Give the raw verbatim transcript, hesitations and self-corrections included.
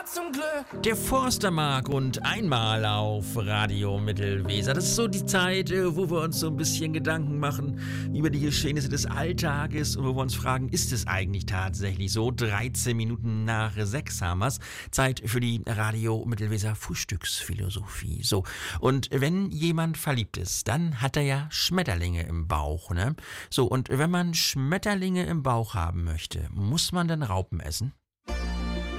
Zum Glück. Der Forstermark und einmal auf Radio Mittelweser. Das ist so die Zeit, wo wir uns so ein bisschen Gedanken machen über die Geschehnisse des Alltages und wo wir uns fragen, ist es eigentlich tatsächlich so? dreizehn Minuten nach sechs haben wir's. Zeit für die Radio Mittelweser Frühstücksphilosophie. So. Und wenn jemand verliebt ist, dann hat er ja Schmetterlinge im Bauch, ne? So, und wenn man Schmetterlinge im Bauch haben möchte, muss man dann Raupen essen?